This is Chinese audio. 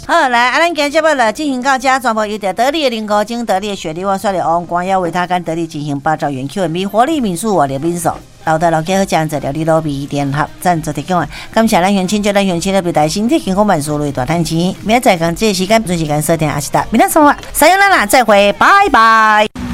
好，来，咱今天节目了进行到这，全部由着得力的林高精、得力的雪梨旺刷的王光耀为他跟得力进行8兆元 Q 的米活力民宿我的民宿。老的老家好，这样子料理路比店合赞助提供啊！感谢咱乡亲，就咱乡亲的表达身体健康万事如大赚钱。明仔载讲这个时间准时间收听阿西达，明天上午，さよなら，再会，拜拜。